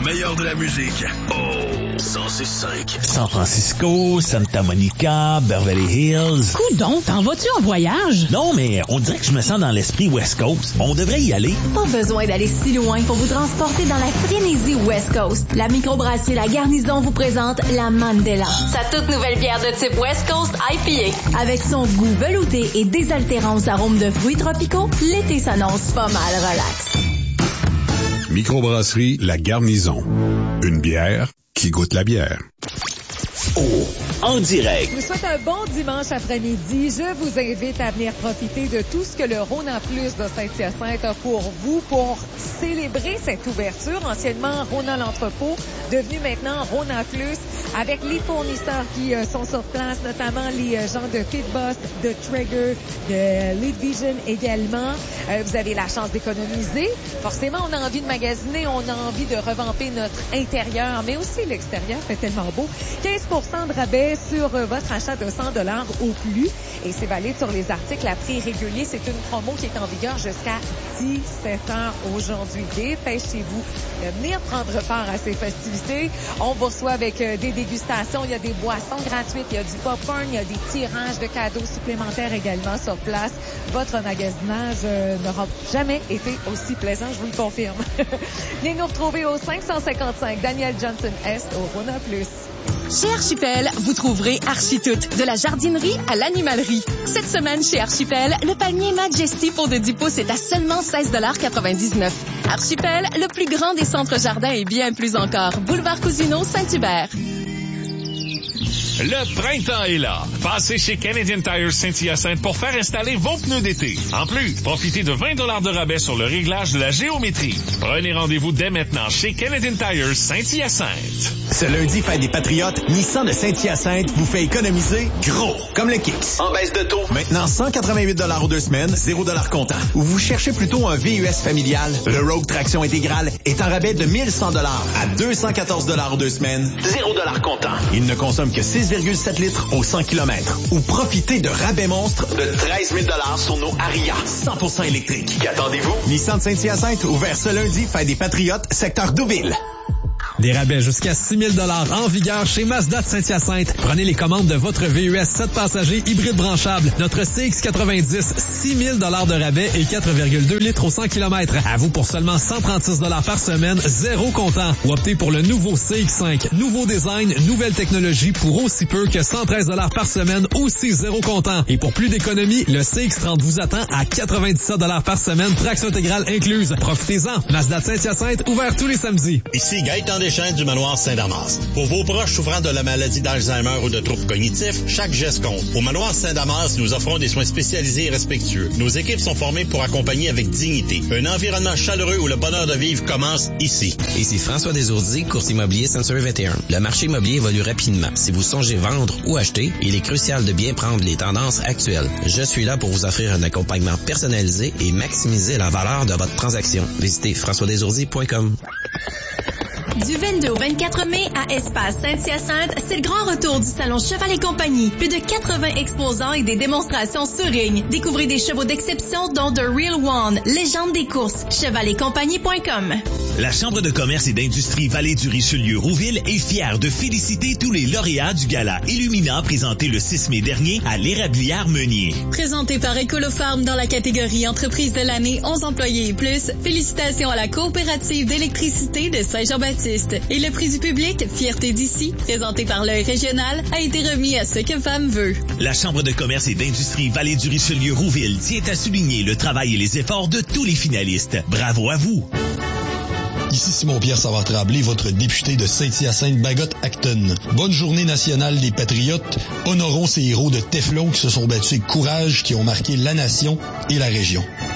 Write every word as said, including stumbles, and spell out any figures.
meilleur de la musique. Oh, cent six cinq. San Francisco, Santa Monica, Beverly Hills. Coudon, t'en vas-tu en voyage? Non, mais on dirait que je me sens dans l'esprit West Coast. On devrait y aller. Pas besoin d'aller si loin pour vous transporter dans la frénésie West Coast. La microbrasserie La Garnison vous présente la Mandela. Sa toute nouvelle bière de type West Coast I P A. Avec son goût velouté et désaltérant aux arômes de fruits tropicaux, l'été s'annonce pas mal relax. Microbrasserie La Garnison. Une bière qui goûte la bière. Oh, en direct. Je vous souhaite un bon dimanche après-midi. Je vous invite à venir profiter de tout ce que le Rhône en plus de Saint-Hyacinthe a pour vous pour célébrer cette ouverture. Anciennement Rhône à l'entrepôt, devenu maintenant Rhône en plus, avec les fournisseurs qui euh, sont sur place, notamment les euh, gens de Fitboss, de Trigger, de Lead Vision également. Euh, vous avez la chance d'économiser. Forcément, on a envie de magasiner, on a envie de revamper notre intérieur, mais aussi l'extérieur, c'est tellement beau. quinze pour cent de rabais sur euh, votre achat de cent dollars au plus. Et c'est valide sur les articles à prix régulier. C'est une promo qui est en vigueur jusqu'à dix-sept heures aujourd'hui. Dépêchez-vous de venir prendre part à ces festivités. On vous reçoit avec euh, des dégustations. Il y a des boissons gratuites. Il y a du popcorn. Il y a des tirages de cadeaux supplémentaires également sur place. Votre magasinage euh, n'aura jamais été aussi plaisant, je vous le confirme. Venez nous retrouver au cinq cent cinquante-cinq Daniel Johnson Est au Rhône Plus. Chez Archipel, vous trouverez Architoute, de la jardinerie à l'animalerie. Cette semaine, chez Archipel, le panier Majesty pour de dix pouces est à seulement seize dollars quatre-vingt-dix-neuf. Archipel, le plus grand des centres jardins et bien plus encore. Boulevard Cousineau, Saint-Hubert. Le printemps est là. Passez chez Canadian Tire Saint-Hyacinthe pour faire installer vos pneus d'été. En plus, profitez de vingt dollars de rabais sur le réglage de la géométrie. Prenez rendez-vous dès maintenant chez Canadian Tire Saint-Hyacinthe. Ce lundi, fête des Patriotes, Nissan de Saint-Hyacinthe vous fait économiser gros, comme le Kicks. En baisse de taux. Maintenant, cent quatre-vingt-huit dollars aux deux semaines, zéro dollars comptant. Ou vous cherchez plutôt un V U S familial, le Rogue Traction intégrale est en rabais de mille cent dollars à deux cent quatorze dollars aux deux semaines, zéro dollars comptant. Il ne consomme que six virgule sept litres au cent kilomètres. Ou profitez de rabais monstres de treize mille dollars sur nos Aria. cent pour cent électriques. Qu'attendez-vous? Nissan de Saint-Hyacinthe, ouvert ce lundi, fête des Patriotes, secteur Douville. Des rabais jusqu'à six mille dollars en vigueur chez Mazda de Saint-Hyacinthe. Prenez les commandes de votre V U S sept passagers hybride branchable. Notre C X quatre-vingt-dix, six mille dollars de rabais et quatre virgule deux litres au cent kilomètres. À vous pour seulement cent trente-six dollars par semaine, zéro comptant. Ou optez pour le nouveau C X cinq. Nouveau design, nouvelle technologie pour aussi peu que cent treize dollars par semaine, aussi zéro comptant. Et pour plus d'économie, le C X trente vous attend à quatre-vingt-dix-sept dollars par semaine, traction intégrale incluse. Profitez-en. Mazda de Saint-Hyacinthe, ouvert tous les samedis. Ici Gaëtan Deschênes du manoir Saint-Damas. Pour vos proches souffrant de la maladie d'Alzheimer ou de troubles cognitifs, chaque geste compte. Au manoir Saint-Damas, nous offrons des soins spécialisés et respectueux. Nos équipes sont formées pour accompagner avec dignité. Un environnement chaleureux où le bonheur de vivre commence ici. Ici François Desourdiers, courtier immobilier Century vingt et un. Le marché immobilier évolue rapidement. Si vous songez vendre ou acheter, il est crucial de bien prendre les tendances actuelles. Je suis là pour vous offrir un accompagnement personnalisé et maximiser la valeur de votre transaction. Visitez françois desourdiers point com. Du vingt-deux au vingt-quatre mai à Espace Saint-Hyacinthe, c'est le grand retour du salon Cheval et Compagnie. Plus de quatre-vingts exposants et des démonstrations sur ligne. Découvrez des chevaux d'exception dont The Real One, légende des courses, cheval et compagnie point com. La Chambre de commerce et d'industrie Vallée du Richelieu-Rouville est fière de féliciter tous les lauréats du gala Illumina présenté le six mai dernier à l'Érablière Meunier. Présenté par Écolofarm dans la catégorie Entreprise de l'année, onze employés et plus, félicitations à la coopérative d'électricité de Saint-Jean-Baptiste. Et le prix du public, Fierté d'ici, présenté par l'Œil régional, a été remis à Ce que femme veut. La Chambre de commerce et d'industrie Vallée du Richelieu-Rouville tient à souligner le travail et les efforts de tous les finalistes. Bravo à vous! Ici Simon-Pierre Savard-Tremblay, votre député de Saint-Hyacinthe-Bagotte-Acton. Bonne journée nationale des Patriotes. Honorons ces héros de Téflon qui se sont battus avec courage, qui ont marqué la nation et la région.